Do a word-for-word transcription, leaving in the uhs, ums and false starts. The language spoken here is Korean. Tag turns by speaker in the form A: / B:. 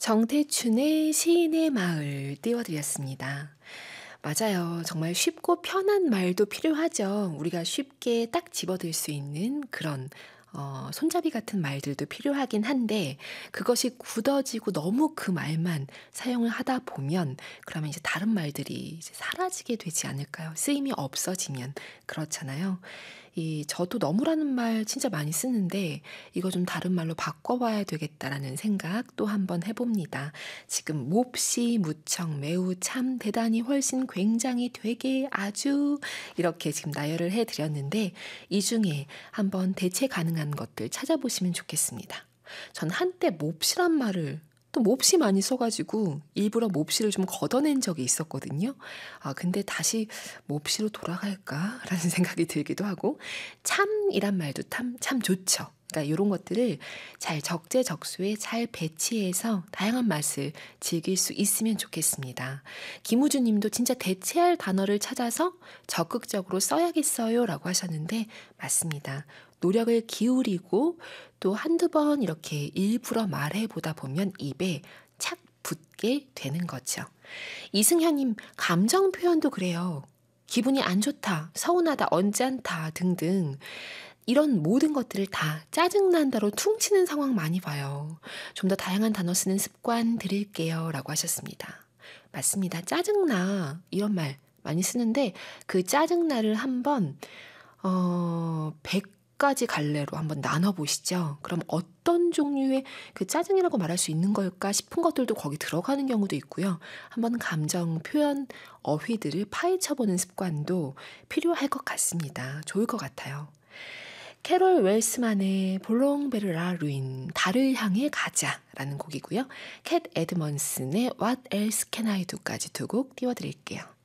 A: 정태춘의 시인의 마을 띄워드렸습니다. 맞아요. 정말 쉽고 편한 말도 필요하죠. 우리가 쉽게 딱 집어들 수 있는 그런 어, 손잡이 같은 말들도 필요하긴 한데 그것이 굳어지고 너무 그 말만 사용을 하다 보면 그러면 이제 다른 말들이 이제 사라지게 되지 않을까요? 쓰임이 없어지면 그렇잖아요. 이 저도 너무라는 말 진짜 많이 쓰는데 이거 좀 다른 말로 바꿔봐야 되겠다라는 생각 또 한번 해봅니다. 지금 몹시 무척 매우 참 대단히 훨씬 굉장히 되게 아주 이렇게 지금 나열을 해드렸는데 이 중에 한번 대체 가능한 것들 찾아보시면 좋겠습니다. 전 한때 몹시란 말을 또 몹시 많이 써가지고 일부러 몹시를 좀 걷어낸 적이 있었거든요. 아, 근데 다시 몹시로 돌아갈까라는 생각이 들기도 하고 참이란 말도 참, 참 좋죠. 그러니까 이런 것들을 잘 적재적소에 잘 배치해서 다양한 맛을 즐길 수 있으면 좋겠습니다. 김우주 님도 진짜 대체할 단어를 찾아서 적극적으로 써야겠어요 라고 하셨는데 맞습니다. 노력을 기울이고 또 한두 번 이렇게 일부러 말해보다 보면 입에 착 붙게 되는 거죠. 이승현님, 감정 표현도 그래요. 기분이 안 좋다, 서운하다, 언짢다 등등 이런 모든 것들을 다 짜증난다로 퉁치는 상황 많이 봐요. 좀 더 다양한 단어 쓰는 습관 들일게요 라고 하셨습니다. 맞습니다. 짜증나 이런 말 많이 쓰는데 그 짜증나를 한번 어, 백 가지 갈래로 한번 나눠보시죠. 그럼 어떤 종류의 그 짜증이라고 말할 수 있는 걸까 싶은 것들도 거기 들어가는 경우도 있고요. 한번 감정 표현 어휘들을 파헤쳐보는 습관도 필요할 것 같습니다. 좋을 것 같아요. 캐롤 웰스만의 볼롱베르라 루인 달을 향해 가자라는 곡이고요. 캣 에드먼슨의 What Else Can I Do까지 두 곡 띄워드릴게요.